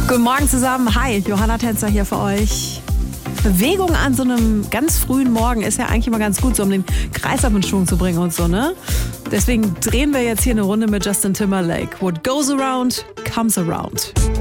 Guten Morgen zusammen. Hi, Johanna Tänzer hier für euch. Bewegung an so einem ganz frühen Morgen ist ja eigentlich immer ganz gut, so um den Kreislauf in Schwung zu bringen und so, ne? Deswegen drehen wir jetzt hier eine Runde mit Justin Timberlake. What goes around, comes around.